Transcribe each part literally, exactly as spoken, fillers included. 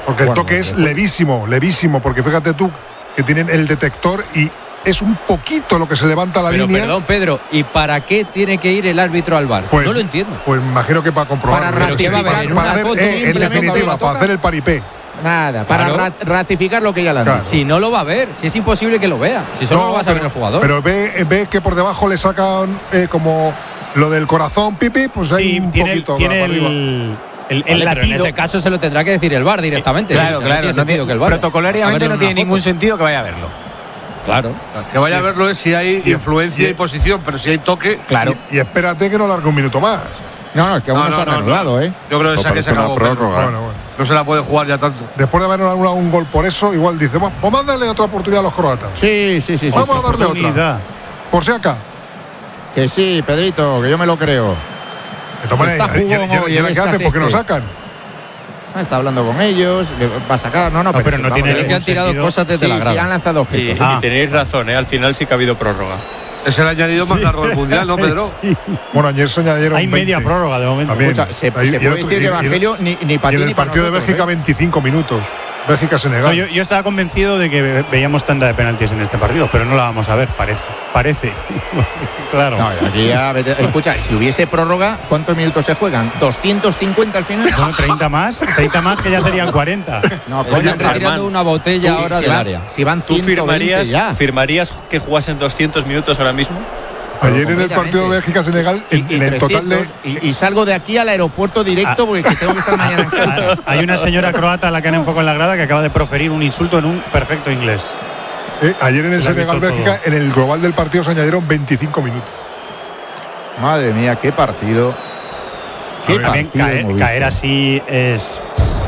Porque el bueno, toque es levísimo, levísimo, porque fíjate tú que tienen el detector y es un poquito lo que se levanta la Pero, línea. perdón, Pedro, ¿y para qué tiene que ir el árbitro al V A R? Pues, no lo entiendo. Pues imagino que para comprobar. Para Pero ¿qué va a haber en una hacer, foto? eh, en simplemente definitiva, lo para toca? hacer el paripé. Nada, para Claro. rat- ratificar lo que ya le han Claro. dicho. Si no lo va a ver, si es imposible que lo vea. Si solo No, lo va a saber pero, el jugador. Pero ve, ve que por debajo le sacan eh, como lo del corazón, pipi, pues hay Sí, un tiene, poquito tiene para arriba. el, el, el Vale, pero en latido. ese caso se lo tendrá que decir el V A R directamente. Claro, No claro. tiene No sentido tiene- que el V A R. protocolariamente A verlo no en tiene una ningún foto. sentido que vaya a verlo. Claro. Que vaya a verlo es si hay influencia y posición, pero si hay toque. Claro. Y, y espérate que no largue un minuto más. No, no, es que aún no, No, se no, han no, anulado, no. ¿eh? Yo creo que Esto esa que parece se una acabó. prórroga. Bueno, bueno. No se la puede jugar ya tanto. Después de haber anulado un gol por eso, igual dice, "Bueno, vamos a darle otra oportunidad a los croatas. Sí, sí, sí. sí, Vamos sí. a darle otra. Oportunidad. Por si acá. Que sí, Pedrito, que yo me lo creo. De todas maneras, Está ¿y- y- jugón y- y- hoy, y- el ¿qué hacen? Escas ¿Por qué no este. sacan? Ah, está hablando con ellos, le va a sacar. No, no, No, pero no vamos, tiene Creo que han tirado sentido. cosas desde Sí, la sí, grada. han lanzado Y, objetos. Ah. y tenéis razón, ¿eh? Al final sí que ha habido prórroga. Es el añadido más largo del mundial, ¿no, Pedro? Sí. Bueno, ayer se añadieron Hay media veinte. prórroga de momento. También. Escucha, se, Ahí- se y el puede otro- decir y- que y- Evangelio ni, ni Y para ti en ni el para partido de nosotros, Bélgica, ¿eh? veinticinco minutos. No, Bélgica-Senegal. yo, yo estaba convencido de que ve- veíamos tanda de penaltis en este partido, pero no la vamos a ver, parece. Parece. Claro. No, aquí ya, vete- escucha, si hubiese prórroga, ¿cuántos minutos se juegan? ¿doscientos cincuenta al final? Son treinta más, treinta más que ya serían cuarenta. No, Están coño, retirando Armand, una botella Sí, ahora si del van- área. Si van ¿Tú ciento veinte firmarías, ya. firmarías que jugasen doscientos minutos ahora mismo? Ayer en el completamente. partido de Bélgica-Senegal, Y, en, y en el total de. trescientos, y, y salgo de aquí al aeropuerto directo Ah. porque que tengo que estar mañana en casa. Hay una señora croata a la que han enfocado en la grada que acaba de proferir un insulto en un perfecto inglés. eh, ayer en el Se lo ha visto Senegal-Bélgica, en el global del partido se añadieron veinticinco minutos. Madre mía, qué partido. Qué También partido caer, hemos visto. caer así es.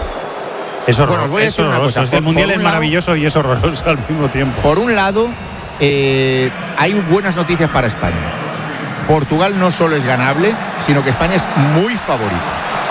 Es horroroso. Bueno, os voy a es decir una horroroso. cosa, Es que el por- mundial por es un lado- maravilloso y es horroroso al mismo tiempo. Por un lado, eh, hay buenas noticias para España. Portugal no solo es ganable, sino que España es muy favorita.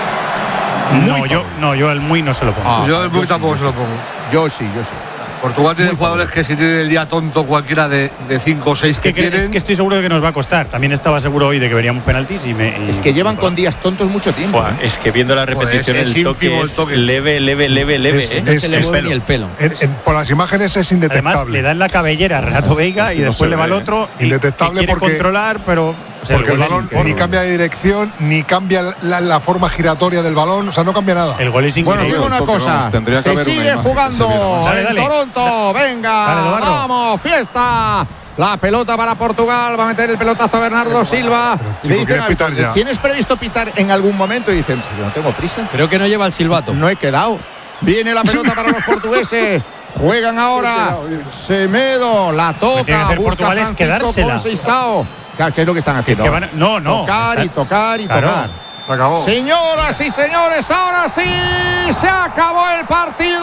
Muy No, yo, favorito. no, yo el muy no se lo pongo. Ah, Yo el Buc sí, tampoco yo se lo sí. pongo. Yo sí, yo sí. Portugal tiene Muy jugadores favorito. que si tienen el día tonto cualquiera de, de cinco o seis que, Es que, es tienen. que estoy seguro de que nos va a costar. También estaba seguro hoy de que veríamos penaltis y me. y- Es que llevan con días tontos mucho tiempo. Buah, ¿eh? es que viendo la repetición es el toque ínfimo el es toque. leve, leve, leve, leve. Es- ¿eh? No es- se le es mueve pelo. ni el pelo. En- en- por las imágenes es indetectable. Además, le da en la cabellera a Renato Veiga y no después se le va ve, al otro. y- Indetectable y quiere porque- controlar, pero. o sea, Porque el gol es balón increíble. ni cambia de dirección, ni cambia la, la forma giratoria del balón, o sea, no cambia nada. El gol es Bueno, increíble. digo una porque, cosa, vamos, tendría que se haber una sigue imagen que se jugando viera más. Dale, en dale. Toronto, venga, Dale, Eduardo. vamos, fiesta. La pelota para Portugal, va a meter el pelotazo a Bernardo Silva. Pero, Le chico, dicen, ¿quieres pitar ya? ¿tienes previsto pitar en algún momento? Y dicen, yo no tengo prisa, Creo que no lleva el silbato. no he quedado. Viene la pelota para los portugueses. Juegan ahora. Semedo la Lo que tiene que toca. hacer Busca Portugal es Francisco quedársela. Conceição. Claro, ¿qué es lo que están haciendo? Que van a- no, no. Tocar y Está- tocar y Claro. tocar. Se acabó. Señoras y señores, ahora sí se acabó el partido.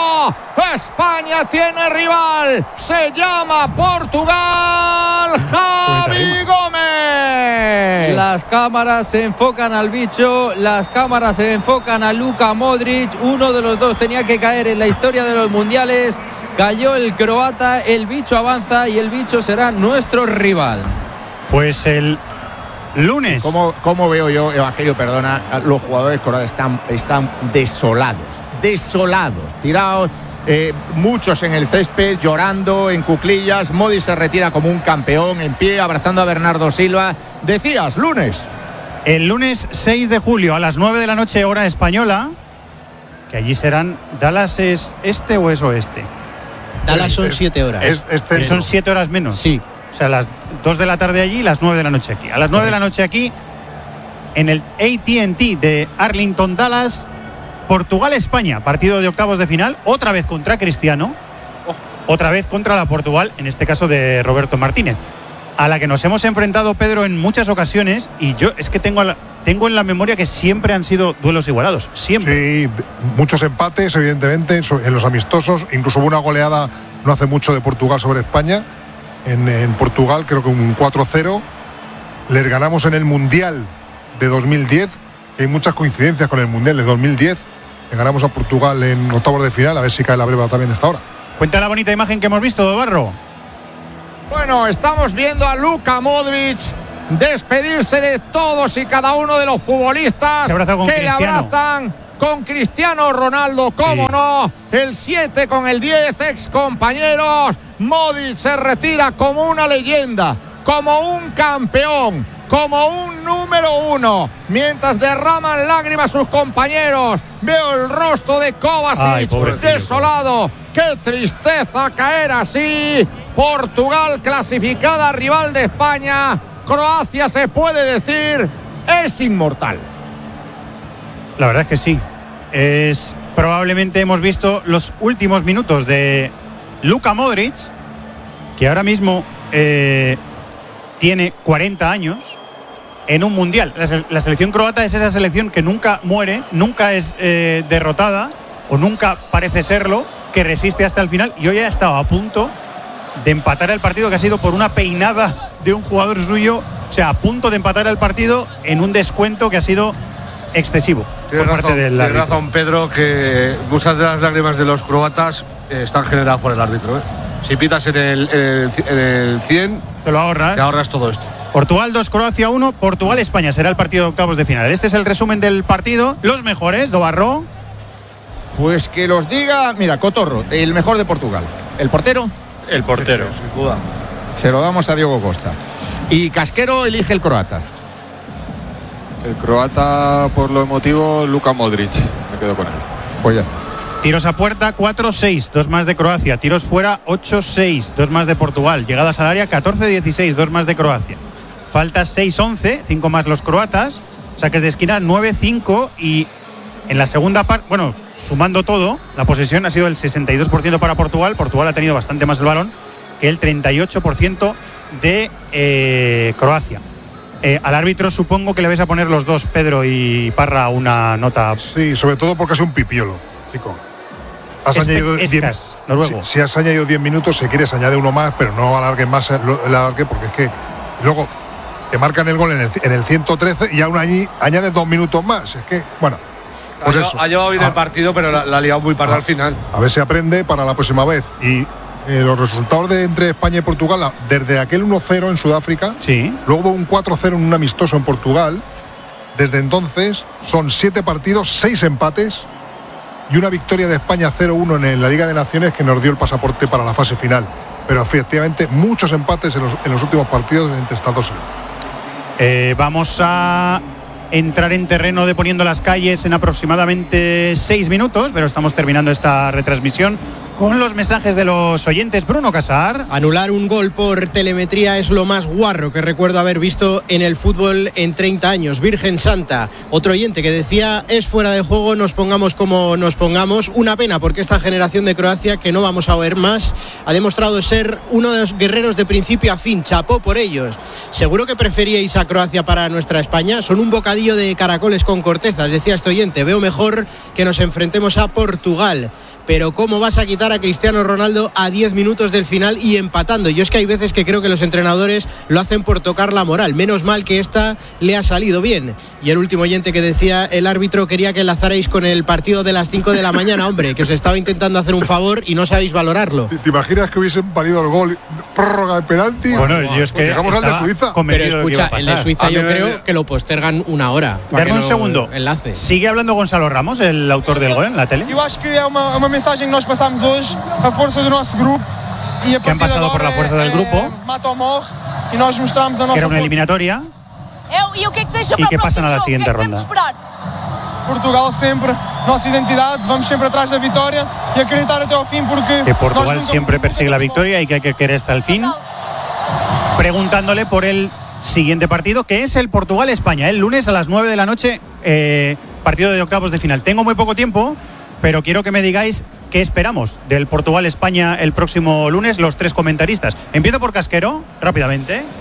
España tiene rival. Se llama Portugal. Javi Gómez. Las cámaras se enfocan al bicho, las cámaras se enfocan a Luka Modric. Uno de los dos tenía que caer en la historia de los mundiales. Cayó el croata, el bicho avanza y el bicho será nuestro rival. Pues el lunes. ¿Cómo, cómo veo yo, Evangelio, perdona, los jugadores croatas están, están desolados, desolados, tirados, eh, muchos en el césped, llorando en cuclillas. Modric se retira como un campeón, en pie, abrazando a Bernardo Silva. Decías, lunes. El lunes seis de julio a las nueve de la noche, hora española, que allí serán. ¿Dallas es este o es oeste? Dallas son siete horas. Es, es Que tenso. son siete horas menos. Sí. O sea, las dos de la tarde allí y las nueve de la noche aquí. A las nueve de la noche aquí, en el A T and T de Arlington, Dallas, Portugal-España, partido de octavos de final, otra vez contra Cristiano, otra vez contra la Portugal, en este caso de Roberto Martínez, a la que nos hemos enfrentado, Pedro, en muchas ocasiones, y yo es que tengo, a la- tengo en la memoria que siempre han sido duelos igualados, siempre. Sí, de- muchos empates, evidentemente, so- en los amistosos. Incluso hubo una goleada no hace mucho de Portugal sobre España. En, en Portugal, creo que un cuatro cero. Les ganamos en el Mundial de dos mil diez. Hay muchas coincidencias con el Mundial de dos mil diez. Le ganamos a Portugal en octavos de final. A ver si cae la breva también esta hora. Cuenta la bonita imagen que hemos visto, Barro. Bueno, estamos viendo a Luka Modric despedirse de todos y cada uno de los futbolistas Se abraza con que le Cristiano. abrazan. con Cristiano Ronaldo, cómo Sí. no, el siete con el diez, ex compañeros. Modric se retira como una leyenda, como un campeón, como un número uno, mientras derraman lágrimas sus compañeros. Veo el rostro de Ay, Kovacic pobrecillo. desolado. Qué tristeza caer así. Portugal clasificada, rival de España. Croacia, se puede decir, es inmortal. La verdad es que sí. Es probablemente hemos visto los últimos minutos de Luka Modric, que ahora mismo eh, tiene cuarenta años en un mundial. La, se- la selección croata es esa selección que nunca muere, nunca es eh, derrotada o nunca parece serlo, que resiste hasta el final. Y hoy ha estado a punto de empatar el partido, que ha sido por una peinada de un jugador suyo, o sea, a punto de empatar el partido en un descuento que ha sido excesivo Tienes por parte razón, del tienes árbitro. razón, Pedro, que muchas de las lágrimas de los croatas eh, están generadas por el árbitro. ¿eh? Si pitas en el, en el, en el cien, Te lo ahorras. te ahorras todo esto. Portugal dos, Croacia uno, Portugal-España será el partido de octavos de final. Este es el resumen del partido. Los mejores, Dobarro. Pues que los diga, mira, Cotorro, el mejor de Portugal. El portero, El portero. Sin duda. se lo damos a Diogo Costa. Y Casquero elige el croata. El croata, por lo emotivo, Luka Modric. Me quedo con él. Pues ya está. Tiros a puerta cuatro seis, dos más de Croacia. Tiros fuera ocho seis, dos más de Portugal. Llegadas al área catorce dieciséis, dos más de Croacia. Faltas seis once, cinco más los croatas. Saques de esquina nueve cinco y en la segunda parte, bueno, sumando todo, la posesión ha sido el sesenta y dos por ciento para Portugal. Portugal ha tenido bastante más el balón que el treinta y ocho por ciento de eh, Croacia. Eh, al árbitro supongo que le vais a poner los dos, Pedro y Parra, una nota. Sí, sobre todo porque es un pipiolo, chico. Has Espe- añadido Escas, diez, noruego. Si, si has añadido diez minutos, si quieres añade uno más, pero no alargues más el, el alargue, porque es que luego te marcan el gol en el, en el ciento trece y aún allí añades dos minutos más. Es que, bueno, Ha, pues llevado- eso. ha llevado bien Ah, el partido, pero la, la ha liado muy parda Ah. al final. A ver si aprende para la próxima vez. Y eh, los resultados de entre España y Portugal, la- desde aquel uno cero en Sudáfrica, Sí. luego hubo un cuatro cero en un amistoso en Portugal. Desde entonces son siete partidos, seis empates y una victoria de España cero uno en la Liga de Naciones que nos dio el pasaporte para la fase final. Pero efectivamente muchos empates en los, en los últimos partidos entre estas dos. Eh, vamos a entrar en terreno de Poniendo las Calles en aproximadamente seis minutos, pero estamos terminando esta retransmisión con los mensajes de los oyentes. Bruno Casar. Anular un gol por telemetría es lo más guarro que recuerdo haber visto en el fútbol en treinta años. Virgen Santa. Otro oyente que decía, es fuera de juego, nos pongamos como nos pongamos. Una pena porque esta generación de Croacia, que no vamos a ver más, ha demostrado ser uno de los guerreros de principio a fin. Chapó por ellos. Seguro que preferíais a Croacia para nuestra España. Son un bocadillo de caracoles con cortezas, decía este oyente. Veo mejor que nos enfrentemos a Portugal. Pero ¿cómo vas a quitar a Cristiano Ronaldo a diez minutos del final y empatando? Yo es que hay veces que creo que los entrenadores lo hacen por tocar la moral. Menos mal que esta le ha salido bien. Y el último oyente que decía, el árbitro quería que enlazarais con el partido de las cinco de la mañana, hombre, que os estaba intentando hacer un favor y no sabéis valorarlo. ¿Te, te imaginas que hubiesen parido el gol, prórroga de penalti? Bueno, yo es que llegamos al de estaba Suiza. Pero convencido de que iba a escucha, el de pasar. Suiza A yo mí me- creo que lo postergan una hora. para Darme que un lo segundo. Enlace. Sigue hablando Gonzalo Ramos, el autor del gol en la tele. Eu acho que é uma, uma mensagem que nós passamos hoje, a força do nosso grupo e a Que han partir de pasado por agora la fuerza é, del grupo. é mata ou morre e nós mostramos a Que nossa era una força. eliminatoria. E o que é que deixa E para que o pasan próximo a la jogo? O que é siguiente que temos de ronda. esperar? Portugal sempre, nossa identidade, vamos sempre atrás da vitória e acreditar até ao fim porque Que nós Portugal nunca- siempre nunca persigue la temos victoria y que hay que querer hasta el fin. Preguntándole por el siguiente partido, que es el Portugal-España, el lunes a las nueve de la noche, eh, partido de octavos de final. Tengo muy poco tiempo, pero quiero que me digáis qué esperamos del Portugal-España el próximo lunes, los tres comentaristas. Empiezo por Casquero, rápidamente.